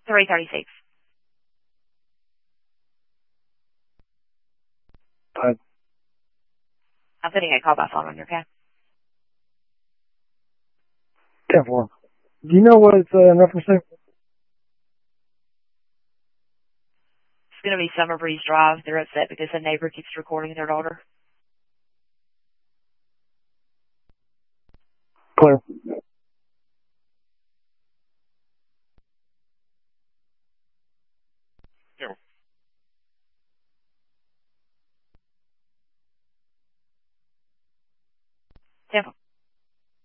336. Bye. I'm putting a call by phone on your okay? 10-4. Do you know what it's in reference to? It's going to be Summer Breeze Drive. They're upset because a neighbor keeps recording their daughter. Clear.